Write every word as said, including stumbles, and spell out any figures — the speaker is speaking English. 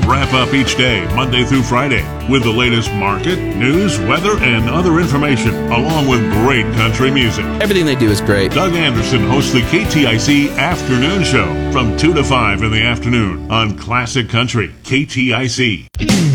wrap up each day, Monday through Friday, with the latest market, news, weather, and other information, along with great country music. Everything they do is great. Doug Anderson hosts the K T I C Afternoon Show from two to five in the afternoon on Classic Country, K T I C.